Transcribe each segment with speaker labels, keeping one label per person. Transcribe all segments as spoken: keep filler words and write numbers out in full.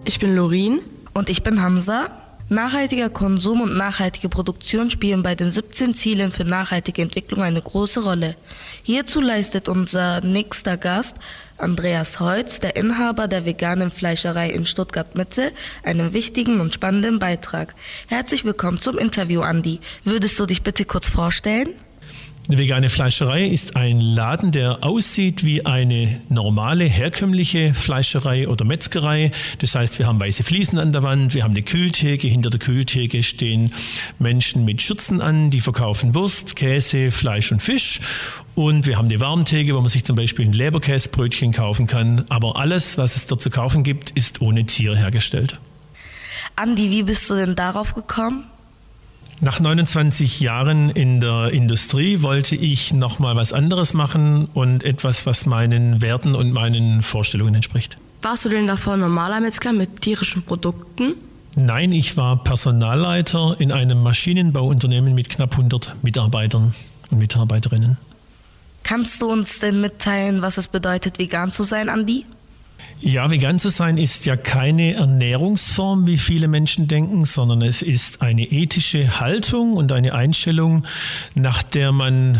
Speaker 1: Ich bin Lorin.
Speaker 2: Und ich bin Hamza. Nachhaltiger Konsum und nachhaltige Produktion spielen bei den siebzehn Zielen für nachhaltige Entwicklung eine große Rolle. Hierzu leistet unser nächster Gast, Andreas Holz, der Inhaber der veganen Fleischerei in Stuttgart-Mitte, einen wichtigen und spannenden Beitrag. Herzlich willkommen zum Interview, Andi. Würdest du dich bitte kurz vorstellen?
Speaker 3: Eine vegane Fleischerei ist ein Laden, der aussieht wie eine normale, herkömmliche Fleischerei oder Metzgerei. Das heißt, wir haben weiße Fliesen an der Wand, wir haben eine Kühltheke. Hinter der Kühltheke stehen Menschen mit Schürzen an, die verkaufen Wurst, Käse, Fleisch und Fisch. Und wir haben eine Warmtheke, wo man sich zum Beispiel ein Leberkäsebrötchen kaufen kann. Aber alles, was es dort zu kaufen gibt, ist ohne Tier hergestellt.
Speaker 2: Andi, wie bist du denn darauf gekommen?
Speaker 3: Nach neunundzwanzig Jahren in der Industrie wollte ich nochmal was anderes machen und etwas, was meinen Werten und meinen Vorstellungen entspricht.
Speaker 1: Warst du denn davor normaler Metzger mit tierischen Produkten?
Speaker 3: Nein, ich war Personalleiter in einem Maschinenbauunternehmen mit knapp hundert Mitarbeitern und Mitarbeiterinnen.
Speaker 2: Kannst du uns denn mitteilen, was es bedeutet, vegan zu sein, Andi?
Speaker 3: Ja, vegan zu sein ist ja keine Ernährungsform, wie viele Menschen denken, sondern es ist eine ethische Haltung und eine Einstellung, nach der man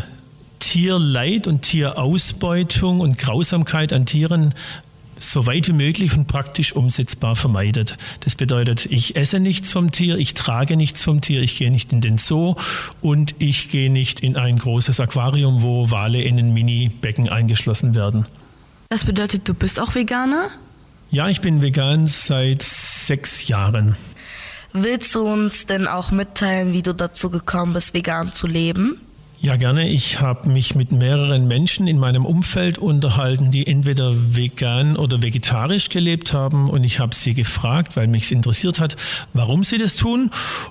Speaker 3: Tierleid und Tierausbeutung und Grausamkeit an Tieren so weit wie möglich und praktisch umsetzbar vermeidet. Das bedeutet, ich esse nichts vom Tier, ich trage nichts vom Tier, ich gehe nicht in den Zoo und ich gehe nicht in ein großes Aquarium, wo Wale in ein Mini-Becken eingeschlossen werden.
Speaker 1: Das bedeutet, du bist auch Veganer?
Speaker 3: Ja, ich bin vegan seit sechs Jahren.
Speaker 2: Willst du uns denn auch mitteilen, wie du dazu gekommen bist, vegan zu leben?
Speaker 3: Ja, gerne. Ich habe mich mit mehreren Menschen in meinem Umfeld unterhalten, die entweder vegan oder vegetarisch gelebt haben. Und ich habe sie gefragt, weil mich es interessiert hat, warum sie das tun.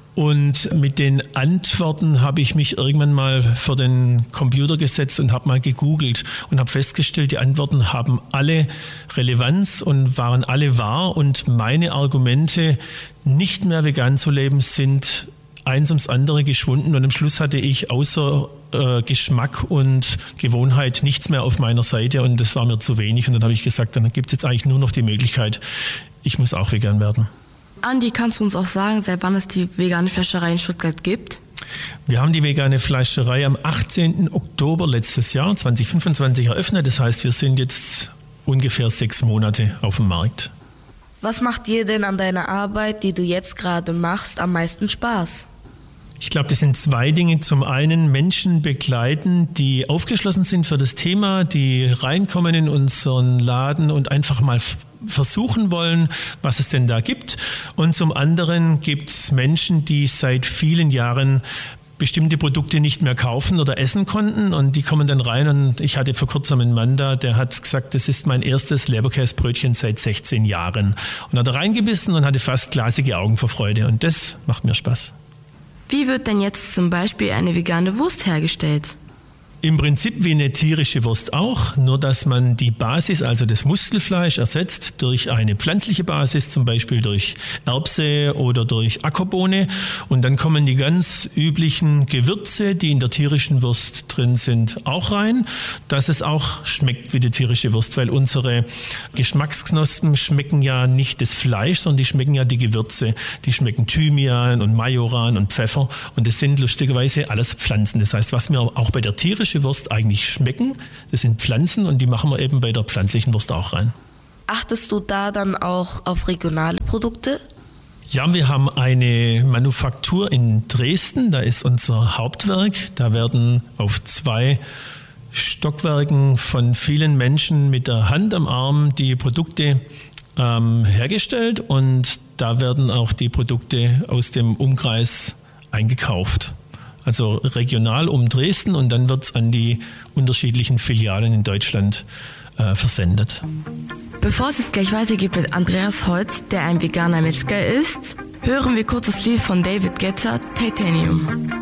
Speaker 3: Und mit den Antworten habe ich mich irgendwann mal vor den Computer gesetzt und habe mal gegoogelt und habe festgestellt, die Antworten haben alle Relevanz und waren alle wahr. Und meine Argumente, nicht mehr vegan zu leben, sind eins ums andere geschwunden und am Schluss hatte ich außer äh, Geschmack und Gewohnheit nichts mehr auf meiner Seite und das war mir zu wenig und dann habe ich gesagt, dann gibt es jetzt eigentlich nur noch die Möglichkeit, ich muss auch vegan werden.
Speaker 1: Andi, kannst du uns auch sagen, seit wann es die vegane Fleischerei in Stuttgart gibt?
Speaker 3: Wir haben die vegane Fleischerei am achtzehnten Oktober letztes Jahr, zwanzig fünfundzwanzig, eröffnet. Das heißt, wir sind jetzt ungefähr sechs Monate auf dem Markt.
Speaker 2: Was macht dir denn an deiner Arbeit, die du jetzt gerade machst, am meisten Spaß?
Speaker 3: Ich glaube, das sind zwei Dinge. Zum einen Menschen begleiten, die aufgeschlossen sind für das Thema, die reinkommen in unseren Laden und einfach mal f- versuchen wollen, was es denn da gibt. Und zum anderen gibt es Menschen, die seit vielen Jahren bestimmte Produkte nicht mehr kaufen oder essen konnten und die kommen dann rein und ich hatte vor kurzem einen Mann da, der hat gesagt, das ist mein erstes Leberkäsebrötchen seit sechzehn Jahren und hat da reingebissen und hatte fast glasige Augen vor Freude und das macht mir Spaß.
Speaker 1: Wie wird denn jetzt zum Beispiel eine vegane Wurst hergestellt?
Speaker 3: Im Prinzip wie eine tierische Wurst auch, nur dass man die Basis, also das Muskelfleisch, ersetzt durch eine pflanzliche Basis, zum Beispiel durch Erbse oder durch Ackerbohne. Und dann kommen die ganz üblichen Gewürze, die in der tierischen Wurst drin sind, auch rein, dass es auch schmeckt wie die tierische Wurst, weil unsere Geschmacksknospen schmecken ja nicht das Fleisch, sondern die schmecken ja die Gewürze. Die schmecken Thymian und Majoran und Pfeffer und das sind lustigerweise alles Pflanzen. Das heißt, was wir auch bei der tierischen Wurst eigentlich schmecken, das sind Pflanzen und die machen wir eben bei der pflanzlichen Wurst auch rein.
Speaker 2: Achtest du da dann auch auf regionale Produkte?
Speaker 3: Ja, wir haben eine Manufaktur in Dresden, da ist unser Hauptwerk. Da werden auf zwei Stockwerken von vielen Menschen mit der Hand am Arm die Produkte ähm, hergestellt und da werden auch die Produkte aus dem Umkreis eingekauft. Also regional um Dresden und dann wird es an die unterschiedlichen Filialen in Deutschland äh, versendet.
Speaker 1: Bevor es jetzt gleich weitergeht mit Andreas Holz, der ein veganer Metzger ist, hören wir kurz das Lied von David Guetta, Titanium.